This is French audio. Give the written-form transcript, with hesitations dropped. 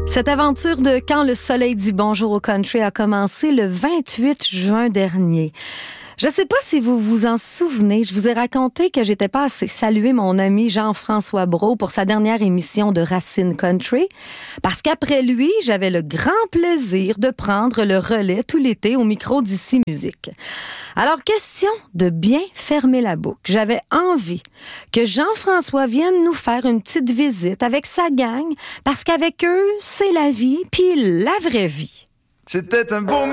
Cette aventure de Quand le soleil dit bonjour au country a commencé le 28 juin dernier. Je ne sais pas si vous vous en souvenez, je vous ai raconté que j'étais passée saluer mon ami Jean-François Brault pour sa dernière émission de Racine Country, parce qu'après lui, j'avais le grand plaisir de prendre le relais tout l'été au micro d'Ici Musique. Alors, question de bien fermer la boucle. J'avais envie que Jean-François vienne nous faire une petite visite avec sa gang, parce qu'avec eux, c'est la vie, puis la vraie vie. C'était un beau